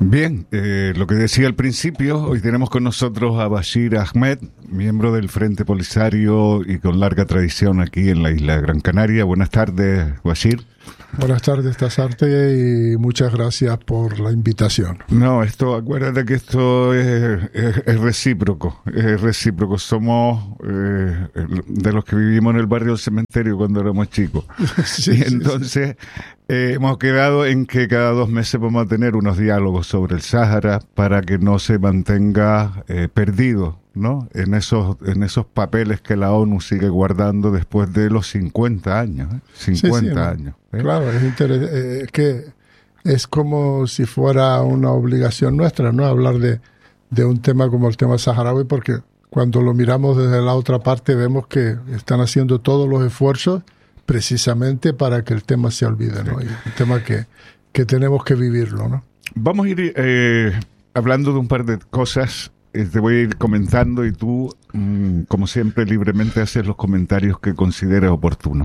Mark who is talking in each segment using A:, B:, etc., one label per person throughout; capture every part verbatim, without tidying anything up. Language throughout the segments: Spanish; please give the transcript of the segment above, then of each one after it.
A: Bien, eh, lo que decía al principio, hoy tenemos con nosotros a Bashir Ahmed, miembro del Frente Polisario y con larga tradición aquí en la isla de Gran Canaria. Buenas tardes, Bashir.
B: Buenas tardes, Tasarte, y muchas gracias por la invitación.
A: No, esto, acuérdate que esto es, es, es recíproco, es recíproco. Somos eh, de los que vivimos en el barrio del cementerio cuando éramos chicos. Sí, y entonces sí, sí. Eh, hemos quedado en que cada dos meses vamos a tener unos diálogos sobre el Sáhara para que no se mantenga eh, perdido, ¿no? En esos, en esos papeles que la ONU sigue guardando después de los cincuenta años, ¿eh? cincuenta
B: sí, sí, ¿no?
A: años. ¿eh?
B: Claro, es interes- eh, que es como si fuera una obligación nuestra, ¿no? Hablar de, de un tema como el tema saharaui, porque cuando lo miramos desde la otra parte vemos que están haciendo todos los esfuerzos precisamente para que el tema se olvide, ¿no? Y un tema que, que tenemos que vivirlo, ¿no?
A: Vamos a ir eh, hablando de un par de cosas. Eh, te voy a ir comentando y tú, mmm, como siempre, libremente haces los comentarios que consideres oportunos.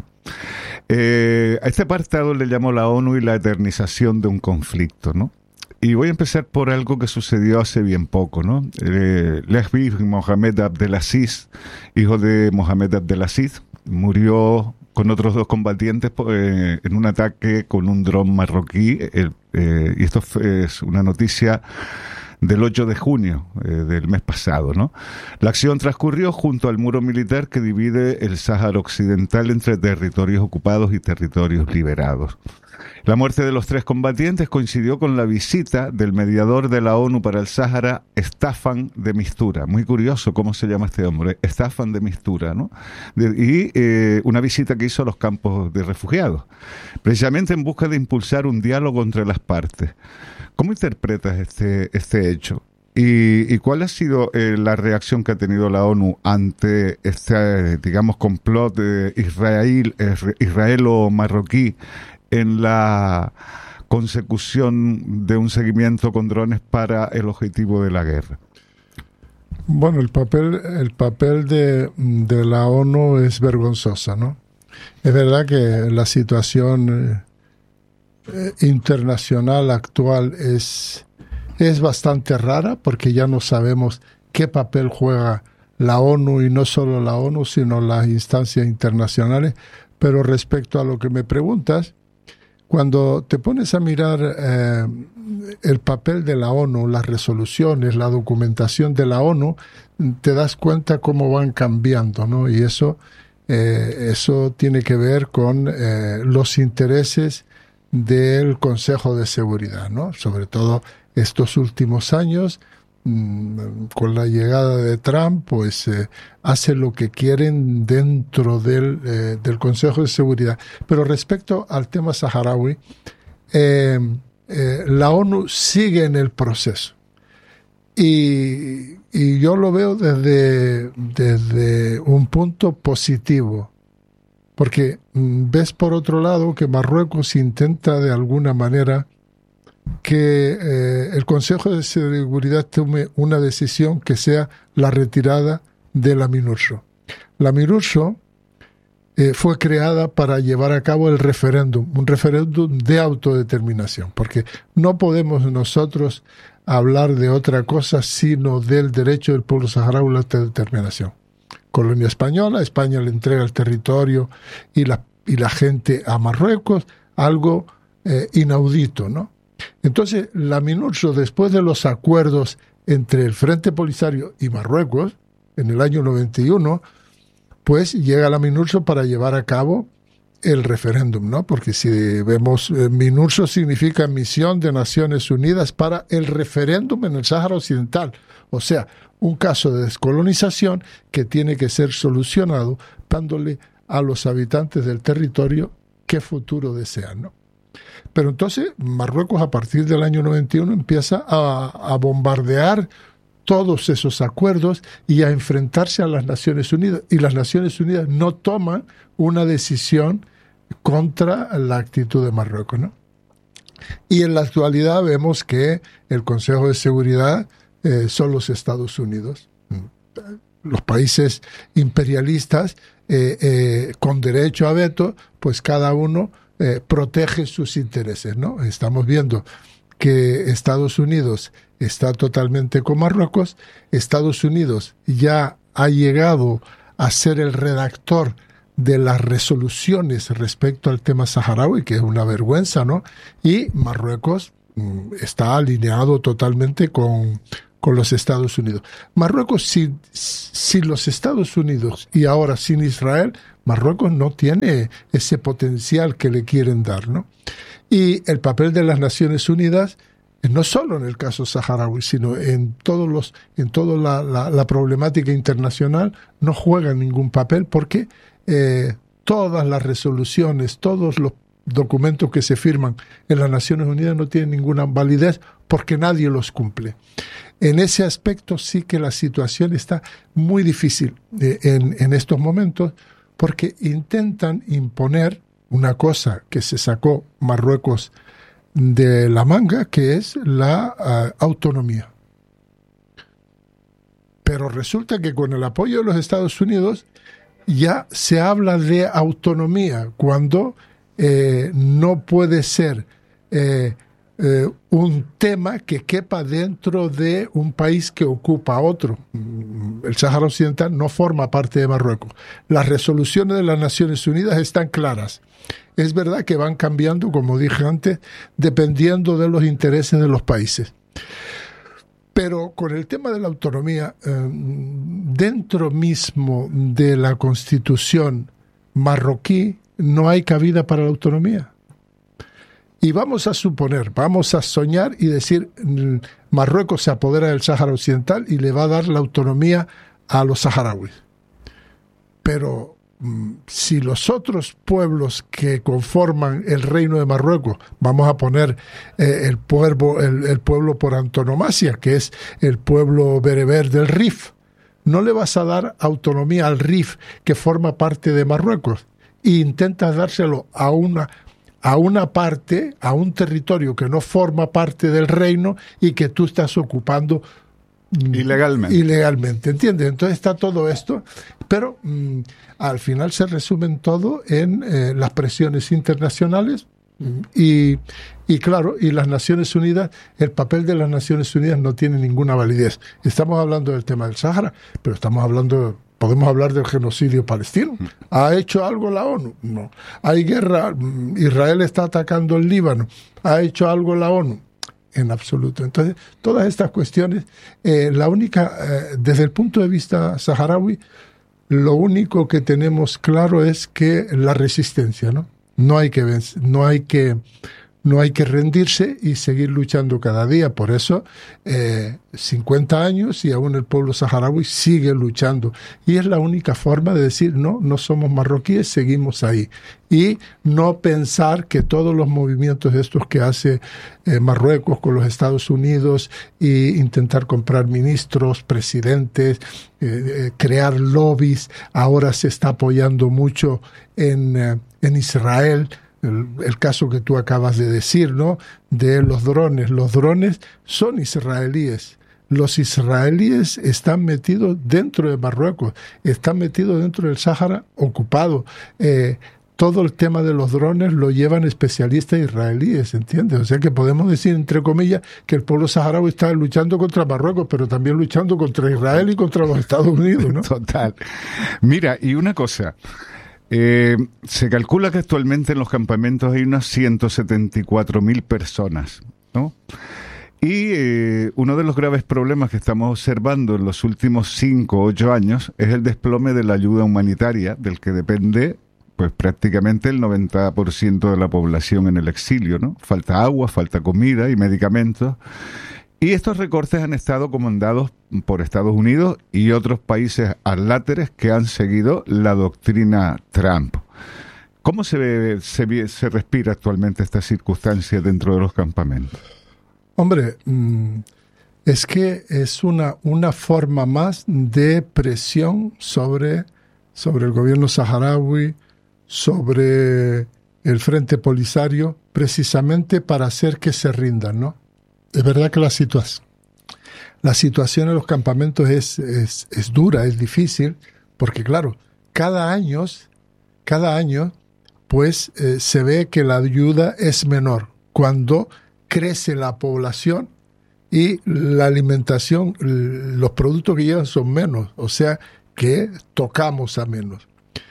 A: Eh, a este apartado le llamó la ONU y la eternización de un conflicto, ¿no? Y voy a empezar por algo que sucedió hace bien poco, ¿no? Eh, Lehbi Mohamed Abdelaziz, hijo de Mohamed Abdelaziz, murió con otros dos combatientes eh, en un ataque con un dron marroquí. Eh, eh, y esto es una noticia del ocho de junio eh, del mes pasado, ¿no? La acción transcurrió junto al muro militar que divide el Sáhara Occidental entre territorios ocupados y territorios liberados. La muerte de los tres combatientes coincidió con la visita del mediador de la ONU para el Sáhara, Staffan de Mistura. Muy curioso cómo se llama este hombre, Staffan de Mistura, ¿no? De, y eh, una visita que hizo a los campos de refugiados, precisamente en busca de impulsar un diálogo entre las partes. ¿Cómo interpretas este, este hecho? ¿Y, y cuál ha sido eh, la reacción que ha tenido la ONU ante este, digamos, complot de Israel, eh, israelo-marroquí en la consecución de un seguimiento con drones para el objetivo de la guerra?
B: Bueno, el papel, el papel de, de la ONU es vergonzosa, ¿no? Es verdad que la situación eh, internacional actual es, es bastante rara, porque ya no sabemos qué papel juega la ONU, y no solo la ONU, sino las instancias internacionales. Pero respecto a lo que me preguntas, cuando te pones a mirar eh, el papel de la ONU, las resoluciones, la documentación de la ONU, te das cuenta cómo van cambiando, ¿no? Y eso, eh, eso tiene que ver con eh, los intereses del Consejo de Seguridad, ¿no? Sobre todo estos últimos años, mmm, con la llegada de Trump, pues eh, hace lo que quieren dentro del, eh, del Consejo de Seguridad. Pero respecto al tema saharaui, eh, eh, la ONU sigue en el proceso. Y, y yo lo veo desde, desde un punto positivo. Porque mm, ves por otro lado que Marruecos intenta de alguna manera que eh, el Consejo de Seguridad tome una decisión que sea la retirada de la MINURSO. La MINURSO eh, fue creada para llevar a cabo el referéndum, un referéndum de autodeterminación, porque no podemos nosotros hablar de otra cosa sino del derecho del pueblo saharaui a la autodeterminación. Colonia española, España le entrega el territorio y la, y la gente a Marruecos, algo eh, inaudito, ¿no? Entonces, la MINURSO, después de los acuerdos entre el Frente Polisario y Marruecos, en el año noventa y uno, pues llega la MINURSO para llevar a cabo el referéndum, ¿no? Porque si vemos, eh, MINURSO significa Misión de Naciones Unidas para el Referéndum en el Sáhara Occidental. O sea, un caso de descolonización que tiene que ser solucionado dándole a los habitantes del territorio qué futuro desean, ¿no? Pero entonces Marruecos, a partir del año noventa y uno, empieza a, a bombardear todos esos acuerdos y a enfrentarse a las Naciones Unidas. Y las Naciones Unidas no toman una decisión contra la actitud de Marruecos, ¿no? Y en la actualidad vemos que el Consejo de Seguridad eh, son los Estados Unidos. Los países imperialistas eh, eh, con derecho a veto, pues cada uno Eh, protege sus intereses, ¿no? Estamos viendo que Estados Unidos está totalmente con Marruecos. Estados Unidos ya ha llegado a ser el redactor de las resoluciones respecto al tema saharaui, que es una vergüenza, ¿no? Y Marruecos mm, está alineado totalmente con, con los Estados Unidos. Marruecos, sin, sin los Estados Unidos y ahora sin Israel, Marruecos no tiene ese potencial que le quieren dar, ¿no? Y el papel de las Naciones Unidas, no solo en el caso saharaui, sino en todos los, en toda la, la, la problemática internacional, no juega ningún papel porque eh, todas las resoluciones, todos los documentos que se firman en las Naciones Unidas no tienen ninguna validez porque nadie los cumple. En ese aspecto sí que la situación está muy difícil eh, en, en estos momentos, porque intentan imponer una cosa que se sacó Marruecos de la manga, que es la uh, autonomía. Pero resulta que con el apoyo de los Estados Unidos ya se habla de autonomía, cuando eh, no puede ser eh, eh, un tema que quepa dentro de un país que ocupa otro. El Sáhara Occidental no forma parte de Marruecos. Las resoluciones de las Naciones Unidas están claras. Es verdad que van cambiando, como dije antes, dependiendo de los intereses de los países. Pero con el tema de la autonomía, eh, dentro mismo de la Constitución marroquí no hay cabida para la autonomía. Y vamos a suponer, vamos a soñar y decir, Marruecos se apodera del Sáhara Occidental y le va a dar la autonomía a los saharauis. Pero si los otros pueblos que conforman el reino de Marruecos, vamos a poner eh, el, pueblo, el, el pueblo por antonomasia, que es el pueblo bereber del Rif, no le vas a dar autonomía al Rif, que forma parte de Marruecos, e intentas dárselo a una, a una parte, a un territorio que no forma parte del reino y que tú estás ocupando
A: ilegalmente.
B: Ilegalmente, ¿entiendes? Entonces está todo esto, pero mmm, al final se resumen todo en eh, las presiones internacionales y, y claro, y las Naciones Unidas, el papel de las Naciones Unidas no tiene ninguna validez. Estamos hablando del tema del Sáhara, pero estamos hablando, podemos hablar del genocidio palestino. ¿Ha hecho algo la ONU? No. ¿Hay guerra? Israel está atacando el Líbano. ¿Ha hecho algo la ONU? En absoluto. Entonces, todas estas cuestiones, eh, la única, eh, desde el punto de vista saharaui, lo único que tenemos claro es que la resistencia, ¿no? No hay que vencer, no hay que, no hay que rendirse y seguir luchando cada día. Por eso, eh, cincuenta años y aún el pueblo saharaui sigue luchando. Y es la única forma de decir, no, no somos marroquíes, seguimos ahí. Y no pensar que todos los movimientos estos que hace eh, Marruecos con los Estados Unidos e intentar comprar ministros, presidentes, eh, eh, crear lobbies, ahora se está apoyando mucho en, eh, en Israel. El, el caso que tú acabas de decir, ¿no? De los drones. Los drones son israelíes. Los israelíes están metidos dentro de Marruecos, están metidos dentro del Sáhara ocupado. Eh, todo el tema de los drones lo llevan especialistas israelíes, ¿entiendes? O sea que podemos decir, entre comillas, que el pueblo saharaui está luchando contra Marruecos, pero también luchando contra Israel y contra los Estados Unidos, ¿no?
A: Total. Mira, y una cosa... Eh, se calcula que actualmente en los campamentos hay unas ciento setenta y cuatro mil personas, ¿no? Y eh, uno de los graves problemas que estamos observando en los últimos cinco o ocho años es el desplome de la ayuda humanitaria, del que depende pues prácticamente el noventa por ciento de la población en el exilio, ¿no? Falta agua, falta comida y medicamentos. Y estos recortes han estado comandados por Estados Unidos y otros países adláteres que han seguido la doctrina Trump. ¿Cómo se, se, se respira actualmente esta circunstancia dentro de los campamentos?
B: Hombre, es que es una, una forma más de presión sobre, sobre el gobierno saharaui, sobre el Frente Polisario, precisamente para hacer que se rindan, ¿no? Es verdad que la situación, la situación en los campamentos es, es, es dura, es difícil, porque claro, cada año, cada año, pues eh, se ve que la ayuda es menor, cuando crece la población y la alimentación, los productos que llegan son menos, o sea que tocamos a menos.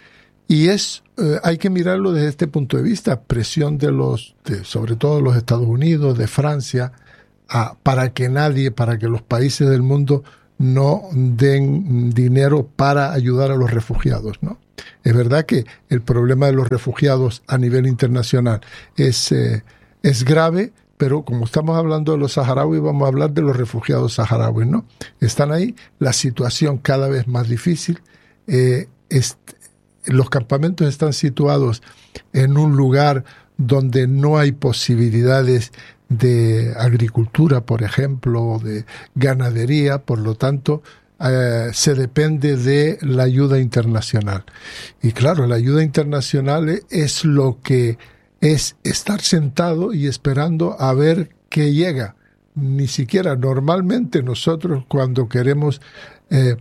B: Y es eh, hay que mirarlo desde este punto de vista, presión de los, de, sobre todo de los Estados Unidos, de Francia, a, para que nadie, para que los países del mundo no den dinero para ayudar a los refugiados, ¿no? Es verdad que el problema de los refugiados a nivel internacional es, eh, es grave, pero como estamos hablando de los saharauis, vamos a hablar de los refugiados saharauis, ¿no? Están ahí, la situación cada vez más difícil, eh, es, los campamentos están situados en un lugar donde no hay posibilidades de agricultura, por ejemplo, de ganadería, por lo tanto, eh, se depende de la ayuda internacional. Y claro, la ayuda internacional es lo que es estar sentado y esperando a ver qué llega. Ni siquiera normalmente nosotros cuando queremos eh,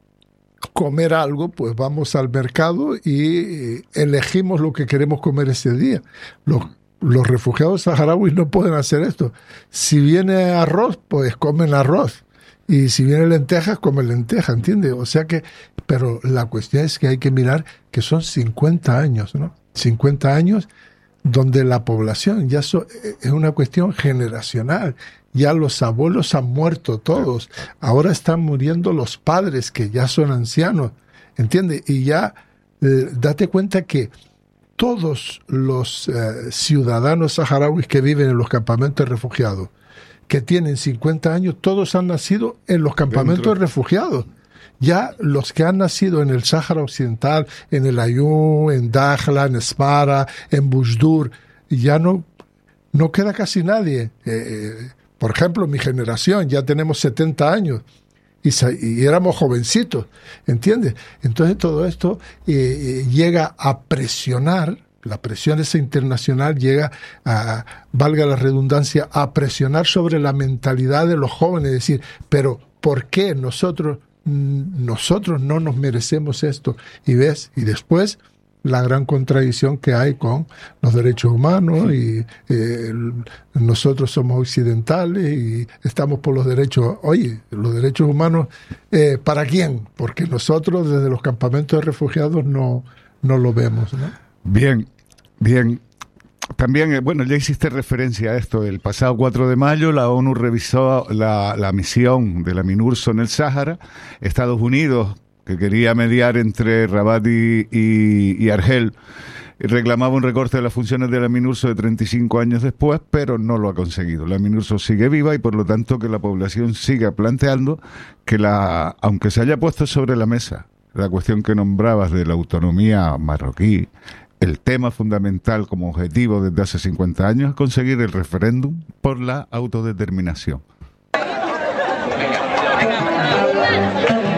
B: comer algo, pues vamos al mercado y elegimos lo que queremos comer ese día. Los Los refugiados saharauis no pueden hacer esto. Si viene arroz, pues comen arroz. Y si viene lentejas, comen lentejas, ¿entiendes? O sea que, pero la cuestión es que hay que mirar que son cincuenta años, ¿no? cincuenta años donde la población ya so, es una cuestión generacional. Ya los abuelos han muerto todos. Ahora están muriendo los padres que ya son ancianos, ¿entiendes? Y ya, eh, date cuenta que todos los eh, ciudadanos saharauis que viven en los campamentos de refugiados, que tienen cincuenta años, todos han nacido en los campamentos Dentro. de refugiados. Ya los que han nacido en el Sáhara Occidental, en el Ayun, en Dakhla, en Smara, en Bujdur, ya no, no queda casi nadie. Eh, por ejemplo, mi generación, ya tenemos setenta años. Y, y éramos jovencitos, ¿entiendes? Entonces todo esto eh, llega a presionar, la presión esa internacional llega a, valga la redundancia, a presionar sobre la mentalidad de los jóvenes, es decir, pero ¿por qué nosotros, nosotros no nos merecemos esto? Y ves, y después la gran contradicción que hay con los derechos humanos y eh, nosotros somos occidentales y estamos por los derechos. Oye, los derechos humanos, eh, ¿para quién? Porque nosotros desde los campamentos de refugiados no, no lo vemos, ¿no?
A: Bien, bien. También, bueno, ya hiciste referencia a esto. El pasado cuatro de mayo la ONU revisó la, la misión de la MINURSO en el Sáhara. Estados Unidos, que quería mediar entre Rabat y, y, y Argel, reclamaba un recorte de las funciones de la MINURSO de treinta y cinco años después, pero no lo ha conseguido. La MINURSO sigue viva y por lo tanto que la población siga planteando que, la, aunque se haya puesto sobre la mesa la cuestión que nombrabas de la autonomía marroquí, el tema fundamental como objetivo desde hace cincuenta años es conseguir el referéndum por la autodeterminación. Venga, venga.